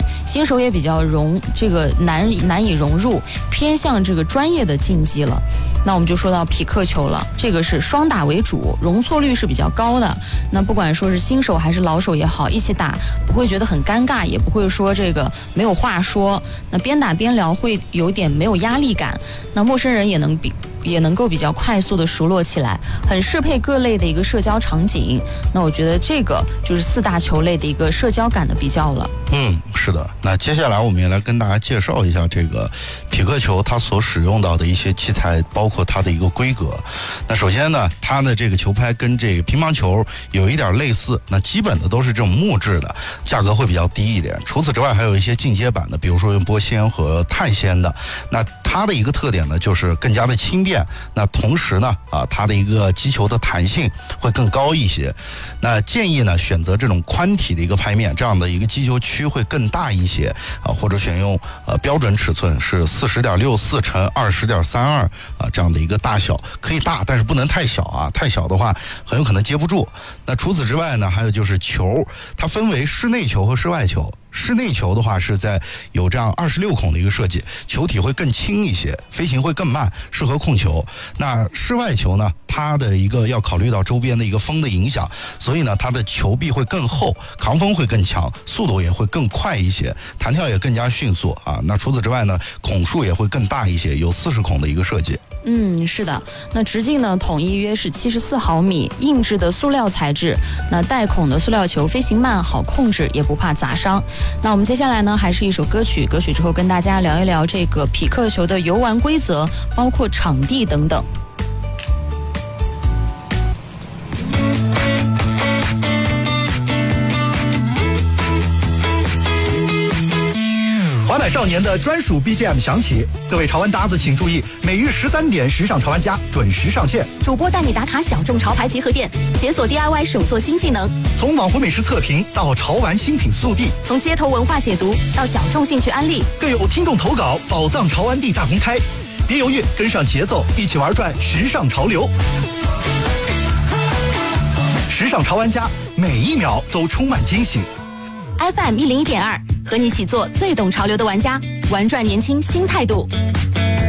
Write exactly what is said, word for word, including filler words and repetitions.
间，新手也比较融这个难难以融入，偏向这个专业的竞技了。那我们就说到匹克球了，这个是双打为主，容错率是比较高的。那不管说是新手还是老手也好，一起打不会觉得很尴尬，也不会说这个没有话说。那边打边聊会有点没有压力感。那陌生人也能比也能够比较快速的熟络起来，很适配各类的一个社交场景。那我觉得这个就是四大球类的一个社交感的比较了。 嗯，是的。那接下来我们也来跟大家介绍一下这个匹克球它所使用到的一些器材，包括它的一个规格。那首先呢，它的这个球拍跟这个乒乓球有一点类似，那基本的都是这种木质的，价格会比较低一点。除此之外，还有一些进阶版的，比如说用玻纤和碳纤的。那它的一个特点呢，就是更加的轻便。那同时呢，啊，它的一个击球的弹性会更高一些。那建议呢，选择这种宽体的一个拍面，这样的一个击球区会更大一些啊，或者选用呃标准尺寸是四十点六四乘二十点三二啊这样的一个大小，可以大，但是不能太小啊，太小的话很有可能接不住。那除此之外呢，还有就是球，它分为室内球和室外球。室内球的话是在有这样二十六孔的一个设计，球体会更轻一些，飞行会更慢，适合控球。那室外球呢，它的一个要考虑到周边的一个风的影响，所以呢它的球壁会更厚，抗风会更强，速度也会更快一些，弹跳也更加迅速啊。那除此之外呢，孔数也会更大一些，有四十孔的一个设计。 嗯，是的。那直径呢，统一约是七十四毫米，硬质的塑料材质。那带孔的塑料球飞行慢，好控制，也不怕砸伤。那我们接下来呢，还是一首歌曲，歌曲之后跟大家聊一聊这个匹克球的游玩规则，包括场地等等。 华乃少年的专属 B G M 响起，各位潮玩搭子请注意，每日十三点，时尚潮玩家准时上线。 主播带你打卡小众潮牌集合店，解锁 D I Y 手作新技能。 从网红美食测评到潮玩新品速递， 从街头文化解读到小众兴趣安利， 更有听众投稿宝藏潮玩地大公开。别犹豫，跟上节奏，一起玩转时尚潮流。时尚潮玩家，每一秒都充满惊喜。 F M 一零一点二，和你一起做最懂潮流的玩家，玩转年轻新态度。